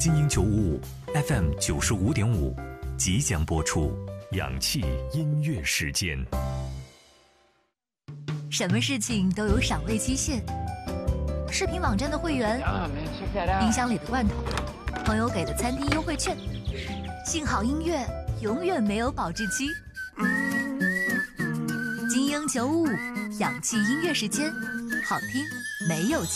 精英955 FM 95.5即将播出氧气音乐时间。 什么事情都有赏味期限，视频网站的会员，冰箱里的罐头，朋友给的餐厅优惠券，幸好音乐永远没有保质期。精英955氧气音乐时间，好听没有期。